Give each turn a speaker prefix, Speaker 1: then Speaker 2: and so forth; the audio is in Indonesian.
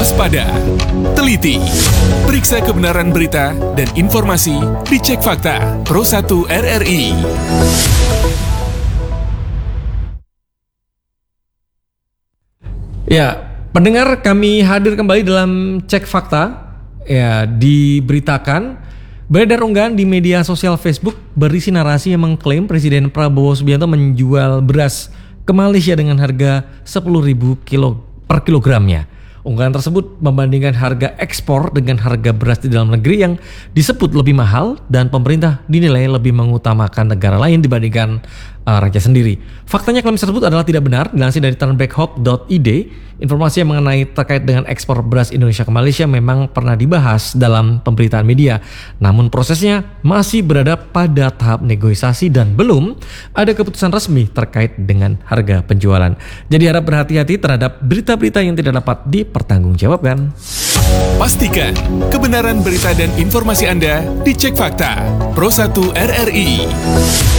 Speaker 1: waspada, teliti, periksa kebenaran berita dan informasi di Cek Fakta Pro 1 RRI.
Speaker 2: Ya, pendengar, kami hadir kembali dalam Cek Fakta. Ya, diberitakan beredar unggahan di media sosial Facebook berisi narasi yang mengklaim Presiden Prabowo Subianto menjual beras ke Malaysia dengan harga 10.000 per kilogramnya. Unggahan tersebut membandingkan harga ekspor dengan harga beras di dalam negeri yang disebut lebih mahal dan pemerintah dinilai lebih mengutamakan negara lain dibandingkan rakyat sendiri. Faktanya klaim tersebut adalah tidak benar. Dilansir dari turnbackhope.id, informasi yang mengenai terkait dengan ekspor beras Indonesia ke Malaysia memang pernah dibahas dalam pemberitaan media. Namun prosesnya masih berada pada tahap negosiasi dan belum ada keputusan resmi terkait dengan harga penjualan. Jadi harap berhati-hati terhadap berita-berita yang tidak dapat dipertanggungjawabkan.
Speaker 1: Pastikan kebenaran berita dan informasi Anda di Cek Fakta Pro 1 RRI.